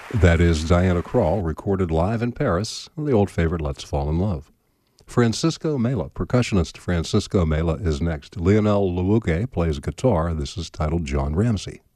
That is Diana Krall, recorded live in Paris on the old favorite Let's Fall in Love. Francisco Mela, percussionist Francisco Mela is next. Lionel Luuke plays guitar. This is titled John Ramsey.